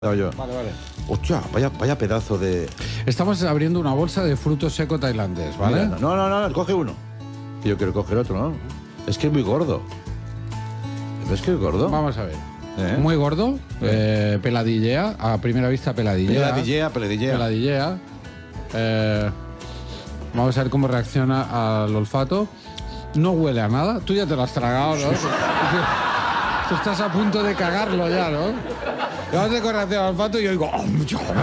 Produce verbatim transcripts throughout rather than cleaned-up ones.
Yo. Vale, vale. Hostia, vaya, vaya pedazo de... Estamos abriendo una bolsa de fruto seco tailandés, ¿vale? Mira, no, no, no, no, coge uno. Yo quiero coger otro, ¿no? Es que es muy gordo. ¿Ves que es gordo? Vamos a ver. ¿Eh? Muy gordo, eh, peladillea, a primera vista peladillea. Peladillea, peladillea. Peladillea. Eh, vamos a ver cómo reacciona al olfato. No huele a nada. Tú ya te lo has tragado, ¿no? Tú estás a punto de cagarlo ya, ¿no? Vamos a correr hacia el olfato y yo digo... Oh,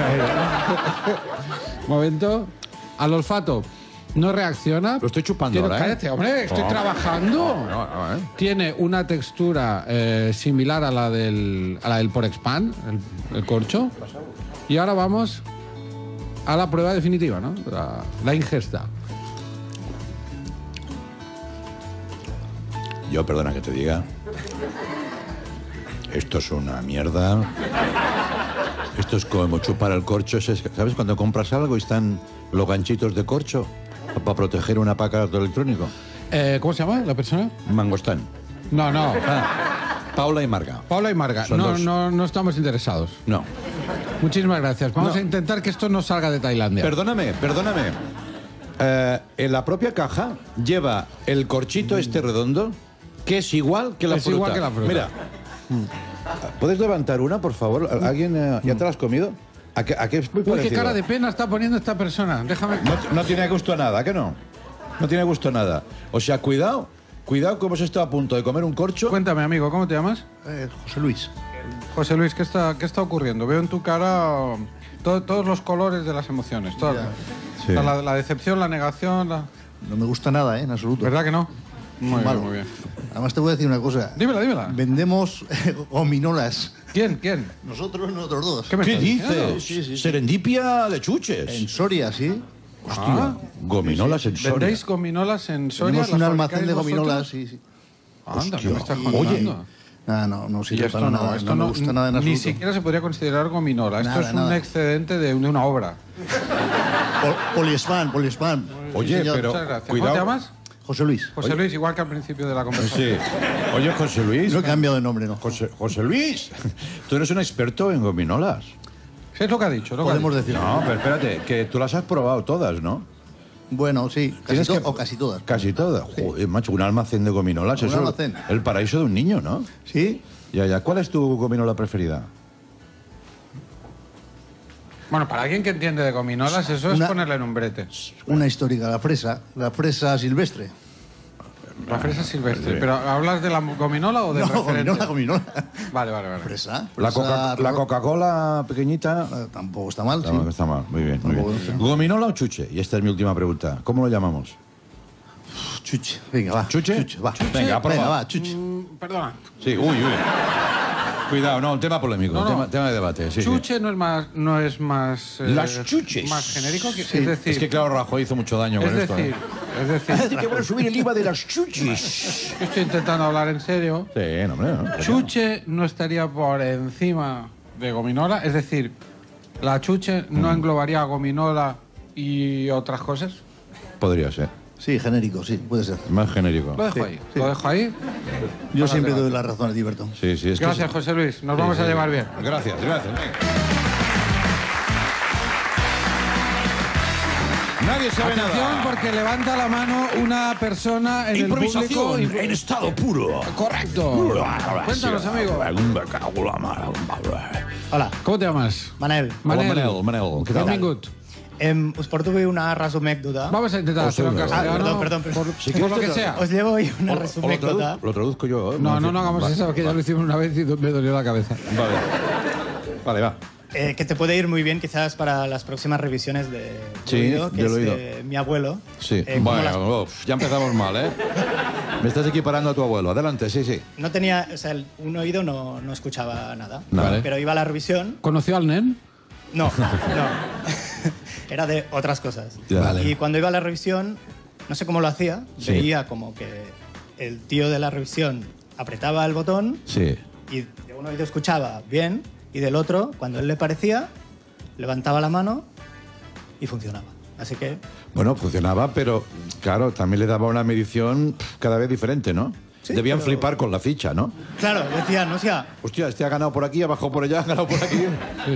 momento. Al olfato no reacciona. Lo estoy chupando Tiene, ahora, ¿eh? Cállate, hombre, estoy Oh. trabajando. No, no, no, ¿eh? Tiene una textura eh, similar a la del, a la del Porexpan, el, el corcho. Y ahora vamos a la prueba definitiva, ¿no? La, la ingesta. Yo, perdona que te diga. Esto es una mierda. Esto es como chupar el corcho. ¿Sabes cuando compras algo y están los ganchitos de corcho para proteger un aparato electrónico? Eh, ¿Cómo se llama la persona? Mangostán. No, no. Ah, Paula y Marga. Paula y Marga. Son No, dos. no, no estamos interesados. No. Muchísimas gracias. Vamos No. a intentar que esto no salga de Tailandia. Perdóname, perdóname. Eh, en la propia caja lleva el corchito este redondo, que es igual que la Es fruta. igual que la fruta. Mira. ¿Puedes levantar una, por favor? ¿Alguien eh, ya te la has comido? ¿A qué, a qué es muy Uy, qué parecido? cara de pena está poniendo esta persona. Déjame... No, no tiene gusto a nada, ¿a qué no? No tiene gusto a nada. O sea, cuidado, cuidado que hemos estado a punto de comer un corcho. Cuéntame, amigo, ¿cómo te llamas? Eh, José Luis. José Luis, ¿qué está, qué está ocurriendo? Veo en tu cara to- todos los colores de las emociones. todas. Ya. Sí. O sea, la, la decepción, la negación, la... No me gusta nada, ¿eh? En absoluto. ¿Verdad que no? Muy Malo. bien, muy bien. Además te voy a decir una cosa. Dímela, dímela. Vendemos eh, gominolas. ¿Quién? ¿Quién? Nosotros, nosotros dos. ¿Qué me ¿Qué estás diciendo? dices? Sí, sí, sí. Serendipia de chuches. En Soria, ¿sí? Hostia, Ah. gominolas en Soria. ¿Vendéis gominolas en Soria? Tenemos un ¿Las almacén de fabricáis gominolas, vosotros? sí, sí. Anda, ¿qué Hostia. me estás Y- contando? Ah, no, no Y sirve esto para no, nada. esto no, no, me gusta nada en ni absoluto. siquiera se podría considerar gominola. Esto Nada, es un nada. excedente de, de una obra. Pol- Poliespan, Poliespan. Oye, señor. pero Muchas gracias. cuidado. ¿Cómo te llamas? José Luis. José Luis, igual que al principio de la conversación. Sí. Oye, José Luis. No he cambiado de nombre, no. José, José Luis, tú eres un experto en gominolas. Sí, es lo que ha dicho. Lo que ha Podemos dicho. decir. No, pero espérate, que tú las has probado todas, ¿no? Bueno, sí. Casi Tienes to- que- O casi todas. Casi todas. Joder, macho, un almacén de gominolas. Un Eso almacén. el paraíso de un niño, ¿no? ¿Sí? Ya, ya. ¿Cuál es tu gominola preferida? Bueno, para alguien que entiende de gominolas, eso es Una- ponerle en un brete. Una histórica, la fresa. La fresa silvestre. La fresa silvestre. Bien. ¿Pero hablas de la gominola o del No, referente? gominola, gominola. Vale, vale, vale. Fresa. La, fresa Coca- la ro- Coca-Cola pequeñita. Eh, Tampoco está mal, sí. No, está mal. Muy bien, muy Tampoco bien. está. ¿Gominola o chuche? Y esta es mi última pregunta. ¿Cómo lo llamamos? Chuche. Venga, va. ¿Chuche? va. Venga, aprobado. Venga, va, chuche. Mm, perdona. Sí, uy, uy. Cuidado, no, un tema polémico, No, un no. tema, tema de debate. Sí, sí. Chuche no es más, no es más, eh, Las chuches. más genérico que, Sí. es decir, Es que claro, Rajoy hizo mucho daño es con esto. decir, ¿eh? es decir, que van a subir el IVA de las chuches. yo estoy intentando hablar en serio. Sí, no, hombre. No, Chuche no estaría por encima de gominola, es decir, la chuche Mm. no englobaría gominola y otras cosas. Podría ser. Sí, genérico, sí, puede ser. Más genérico. Lo dejo Sí, ahí, sí. lo dejo ahí. Yo Para siempre el doy debate. la razón a Tiberto. Sí, sí, es que Gracias, es- José Luis. Nos Sí, vamos sí, a sí. llevar bien. Gracias, gracias. venga. Nadie sabe Atención, nada. porque levanta la mano una persona en el Improvisación público. en estado puro. Correcto. Cuéntanos, amigo. Hola, ¿Cómo te llamas? Manel. Manel. Manel, Manel, ¿qué tal? Benvingut. Em, us porto avui una resumècdota. Vamos a intentar Oh, hacerlo en sí, castellano. ah, perdón, perdón, perdón. Por, Si por lo quieres que te- sea. Os llevo hoy una O- o lo, resumècdota. traduzco, lo traduzco yo. ¿eh? No, no, no hagamos Vale, eso, que ya lo vale. hicimos una vez y me dolió la cabeza. Vale. Vale, va. Eh, que te puede ir muy bien quizás para las próximas revisiones de tu Sí, oído, que yo es lo he de mi abuelo. Sí. Eh, como las- bueno, uf, ya empezamos mal, ¿eh? Me estás equiparando a tu abuelo. Adelante, sí, sí. No tenía, o sea, el- un oído no, no escuchaba nada. Vale. Pero iba a la revisión. ¿Conoció al nen? No, no. Era de otras cosas. Ya. Vale. Y cuando iba a la revisión, no sé cómo lo hacía, Sí. veía como que el tío de la revisión apretaba el botón Sí. y de un oído escuchaba bien y del otro, cuando él le parecía, levantaba la mano y funcionaba. Así que Bueno, funcionaba, pero claro, también le daba una medición pf, cada vez diferente, ¿no? Sí, Debían pero- flipar con la ficha, ¿no? Claro, decían, o sea, Hostia, este ha ganado por aquí, ha bajado por allá, ha ganado por aquí.